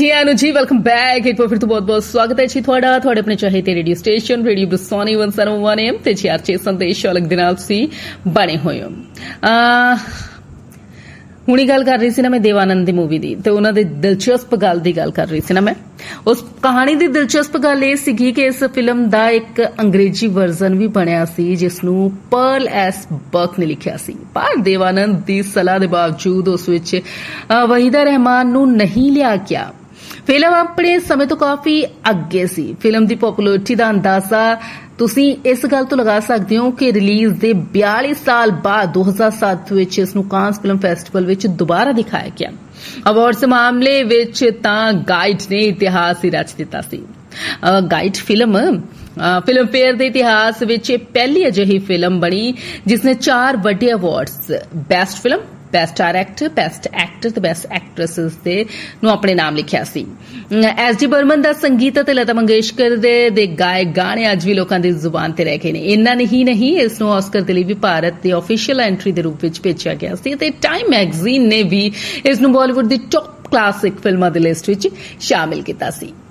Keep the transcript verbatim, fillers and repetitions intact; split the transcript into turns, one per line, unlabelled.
ਸਾਥੀਆਂ ਨੂੰ ਜੀ ਵੈਲਕਮ ਬੈਕ। ਇੱਕ ਵਾਰ ਫਿਰ ਤੋਂ ਬਹੁਤ ਬਹੁਤ ਸਵਾਗਤ ਹੈ ਜੀ ਤੁਹਾਡਾ ਤੁਹਾਡੇ ਆਪਣੇ ਚਾਹੀਦੇ ਰੇਡੀਓ ਸਟੇਸ਼ਨ ਰੇਡੀਓ ਬਰਸਾਨੀ ਇੱਕ ਸੌ ਇੱਕ ਐਮ ਤੇ ਜੀ ਆਰਚੇ ਸੰਦੇਸ਼ ਅਲੱਗ ਦੇ ਨਾਲ ਤੁਸੀਂ ਬਣੇ ਹੋਏ ਹੋ। ਹੁਣੀ ਗੱਲ ਕਰ ਰਹੀ ਸੀ ਨਾ ਮੈਂ ਦੇਵਾਨੰਦ ਦੀ ਮੂਵੀ ਦੀ, ਤੇ ਉਹਨਾਂ ਦੀ ਦਿਲਚਸਪ ਗੱਲ ਦੀ ਗੱਲ ਕਰ ਰਹੀ ਸੀ ਨਾ ਮੈਂ। ਉਸ ਕਹਾਣੀ ਦੀ ਦਿਲਚਸਪ ਗੱਲ ਇਹ ਸੀਗੀ ਕਿ ਇਸ ਫਿਲਮ ਦਾ ਇੱਕ ਅੰਗਰੇਜ਼ੀ ਵਰਜ਼ਨ ਵੀ ਬਣਿਆ ਸੀ ਜਿਸ ਨੂੰ ਪਰਲ ਐਸ ਬਰਕ ਨੇ ਲਿਖਿਆ ਸੀ, ਪਰ ਦੇਵਾਨੰਦ ਦੀ ਸਲਾਹ ਦੇ ਬਾਵਜੂਦ ਉਸ ਵਿੱਚ ਵਹੀਦਾ ਰਹਿਮਾਨ ਨੂੰ ਨਹੀਂ ਲਿਆ ਗਿਆ। ਫਿਲਮ ਆਪਣੇ ਸਮੇਂ ਤੋਂ ਕਾਫੀ ਅੱਗੇ ਸੀ। ਫਿਲਮ ਦੀ ਪਪੂਲੈਰਿਟੀ ਦਾ ਅੰਦਾਜ਼ਾ ਤੁਸੀਂ ਇਸ ਗੱਲ ਤੋਂ ਲਗਾ ਸਕਦੇ ਹੋ ਕਿ ਰਿਲੀਜ਼ ਦੇ ਬਿਆਲੀ ਸਾਲ ਬਾਅਦ ਦੋ ਹਜ਼ਾਰ ਸੱਤ ਵਿੱਚ ਇਸ ਨੂੰ ਕਾਂਸ ਫਿਲਮ ਫੈਸਟੀਵਲ ਵਿੱਚ ਦੁਬਾਰਾ ਦਿਖਾਇਆ ਗਿਆ। ਅਵਾਰਡਸ ਮਾਮਲੇ ਵਿੱਚ ਤਾਂ ਗਾਈਡ ਨੇ ਇਤਿਹਾਸ ਹੀ ਰਚ ਦਿੱਤਾ ਸੀ। ਗਾਈਡ ਫਿਲਮ ਫਿਲਮ ਫੇਅਰ ਦੇ ਇਤਿਹਾਸ ਵਿੱਚ ਪਹਿਲੀ ਅਜਿਹੀ ਫਿਲਮ ਬਣੀ ਜਿਸ ਨੇ ਚਾਰ ਵੱਡੇ awards best film, best director, best actor ਤੇ ਬੈਸਟ ਐਕਟਰੈਸ ਦੇ ਨੂੰ ਆਪਣੇ ਨਾਮ ਲਿਖਿਆ ਸੀ। ਐਸ ਡੀ ਬਰਮਨ ਦਾ ਸੰਗੀਤ ਅਤੇ ਲਤਾ ਮੰਗੇਸ਼ਕਰ ਦੇ ਦੇ ਗਾਏ ਗਾਣੇ ਅੱਜ ਵੀ ਲੋਕਾਂ ਦੀ ਜ਼ੁਬਾਨ ਤੇ ਰਹਿ ਗਏ ਨੇ। ਇੰਨਾ ਨਹੀਂ ਨਹੀਂ ਇਸ ਨੂੰ ਆਸਕਰ ਦੇ ਲਈ ਵੀ ਭਾਰਤ ਦੀ ਆਫੀਸ਼ੀਅਲ ਐਂਟਰੀ ਦੇ ਰੂਪ ਵਿੱਚ ਭੇਜਿਆ ਗਿਆ ਸੀ ਤੇ ਟਾਈਮ ਮੈਗਜ਼ੀਨ ਨੇ ਵੀ ਇਸ ਨੂੰ ਬਾਲੀਵੁੱਡ ਦੀ ਟੌਪ ਕਲਾਸਿਕ ਫਿਲਮਾਂ ਦੀ ਲਿਸਟ ਵਿੱਚ ਸ਼ਾਮਿਲ ਕੀਤਾ ਸੀ।